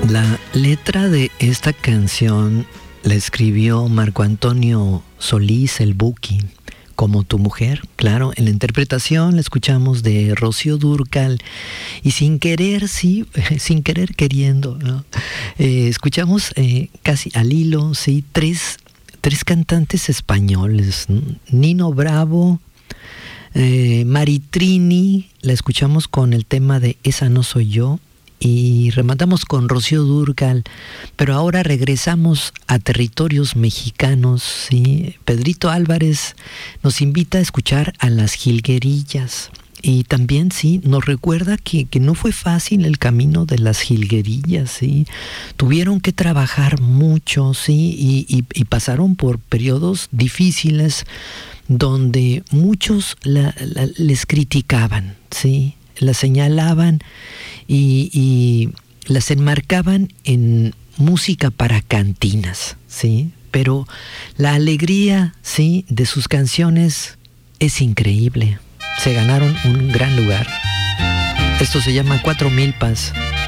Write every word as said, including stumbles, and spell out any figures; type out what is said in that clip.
La letra de esta canción la escribió Marco Antonio Solís el Buki, Como tu mujer, claro. En la interpretación la escuchamos de Rocío Dúrcal y sin querer, sí, sin querer queriendo, ¿no? Eh, escuchamos eh, casi al hilo, sí, tres, tres cantantes españoles, ¿no? Nino Bravo, eh, Maritrini, la escuchamos con el tema de Esa no soy yo, y rematamos con Rocío Dúrcal, pero ahora regresamos a territorios mexicanos, ¿sí? Pedrito Álvarez nos invita a escuchar a las Jilguerillas y también, sí, nos recuerda que, que no fue fácil el camino de las Jilguerillas, ¿sí? Tuvieron que trabajar mucho, ¿sí? Y, y, y pasaron por periodos difíciles donde muchos la, la, les criticaban, ¿sí? Las señalaban y, y las enmarcaban en música para cantinas, ¿sí? Pero la alegría, ¿sí?, de sus canciones es increíble. Se ganaron un gran lugar. Esto se llama Cuatro Milpas.